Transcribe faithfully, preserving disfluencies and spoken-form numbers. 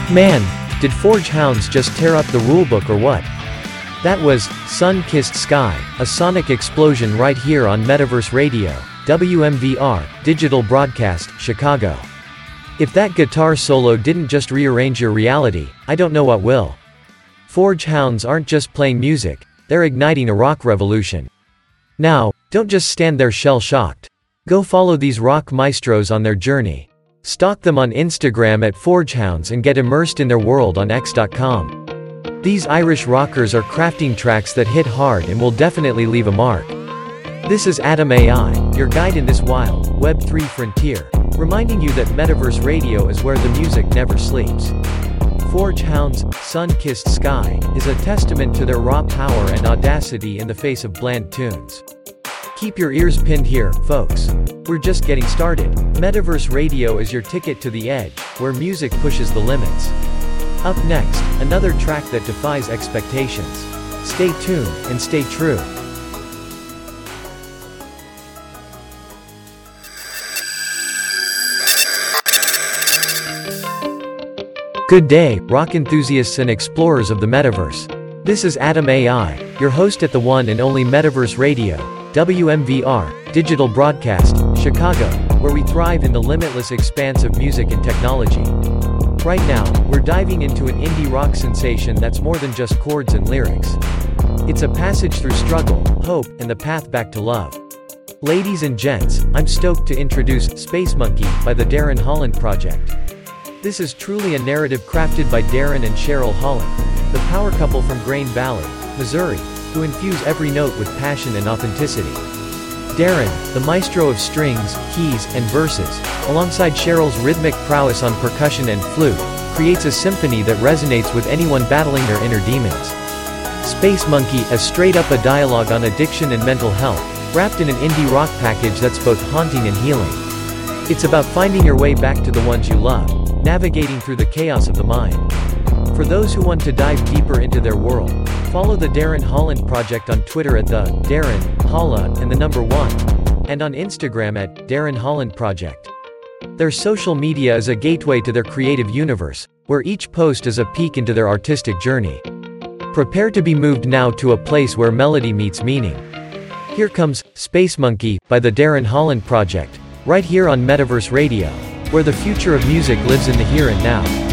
Man, did Forge Hounds just tear up the rulebook or what? That was Sun-Kissed Sky, a sonic explosion right here on Metaverse Radio, W M V R, Digital Broadcast, Chicago. If that guitar solo didn't just rearrange your reality, I don't know what will. Forge Hounds aren't just playing music, they're igniting a rock revolution. Now, don't just stand there shell-shocked. Go follow these rock maestros on their journey. Stalk them on Instagram at ForgeHounds and get immersed in their world on X dot com. These Irish rockers are crafting tracks that hit hard and will definitely leave a mark. This is Adam A I, your guide in this wild, Web three frontier, reminding you that Metaverse Radio is where the music never sleeps. Forge Hounds' Sun-Kissed Sky is a testament to their raw power and audacity in the face of bland tunes. Keep your ears pinned here, folks. We're just getting started. Metaverse Radio is your ticket to the edge, where music pushes the limits. Up next, another track that defies expectations. Stay tuned, and stay true. Good day, rock enthusiasts and explorers of the Metaverse. This is Adam A I, your host at the one and only Metaverse Radio, W M V R, Digital Broadcast, Chicago, where we thrive in the limitless expanse of music and technology. Right now, we're diving into an indie rock sensation that's more than just chords and lyrics. It's a passage through struggle, hope, and the path back to love. Ladies and gents, I'm stoked to introduce Space Monkey by the Darren Holland Project. This is truly a narrative crafted by Darren and Cheryl Holland, the power couple from Grain Valley, Missouri, who infuse every note with passion and authenticity. Darren, the maestro of strings, keys, and verses, alongside Cheryl's rhythmic prowess on percussion and flute, creates a symphony that resonates with anyone battling their inner demons. Space Monkey is straight up a dialogue on addiction and mental health, wrapped in an indie rock package that's both haunting and healing. It's about finding your way back to the ones you love, navigating through the chaos of the mind. For those who want to dive deeper into their world, follow the Darren Holland Project on Twitter at the Darren, Holla, and the number one, and on Instagram at Darren Holland Project. Their social media is a gateway to their creative universe, where each post is a peek into their artistic journey. Prepare to be moved now to a place where melody meets meaning. Here comes Space Monkey by the Darren Holland Project, right here on Metaverse Radio, where the future of music lives in the here and now.